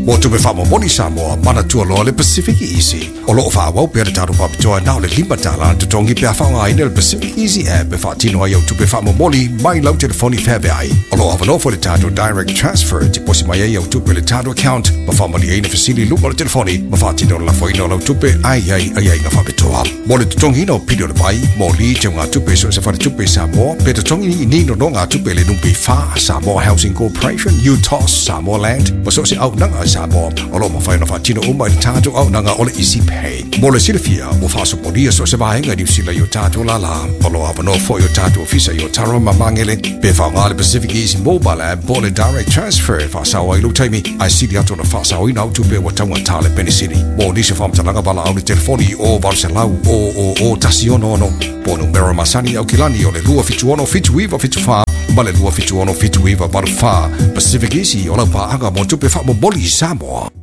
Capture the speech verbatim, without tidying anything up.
mo tupe fa mo moli Samoa mana tua lo le Pacific Easy o lo fa wa pe ta ro pa joa na le limba tala to tongi pe fa nga ina le Pacific Easy app fa tino yo tupe fa mo moli mai lau telefoni fa be ai o lo ava no for the tato direct transfer ti posi mai yo tupe le tato account ma fa mali ina facility lu mo telefoni ma fa tino la foi no lo tupe ai ai ai nga fa be toa mo le tongi no pido le bai mo li te nga tupe so se fa tupe Samoa pe to tongi ni no nga tupe le numpi fa Samoa Housing Corporation Utah Samoa Land mo so se au nga Samoa o lo ma fa no fa tino o mai tato au nga o le easy pay mo le silfia mo fa so podia so se va nga di sila yo tato la la o lo ava no fo yo tato ofisa yo taro ma mangele pe fa nga le Pacific Easy mobile app mo le direct transfer fa sa wa ilu taimi ai sili ato na fa sa o ina tu pe wa tanga tale Penicini mo ni se fa mta nga bala au le telefoni o Barcelau o o o tasiono no po numero masani au kilani o le lua fitu ono fitu iva fitu fa ma le lua fitu ono fitu iva baru fa Pacific Easy o la pa anga mo tu pe fa mo boli Samoa.